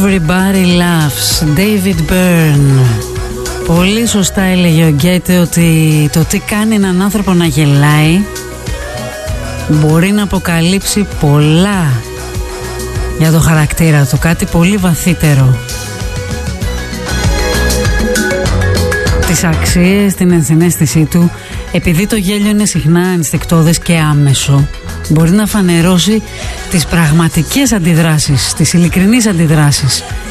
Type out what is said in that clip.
Everybody Laughs, David Byrne. Πολύ σωστά έλεγε ο Γκέτε ότι το τι κάνει έναν άνθρωπο να γελάει μπορεί να αποκαλύψει πολλά για το χαρακτήρα του, κάτι πολύ βαθύτερο. Τις αξίες, την ενσυναίσθησή του, επειδή το γέλιο είναι συχνά ενστικτώδες και άμεσο, μπορεί να φανερώσει τις πραγματικές αντιδράσεις, τις ειλικρινείς αντιδράσεις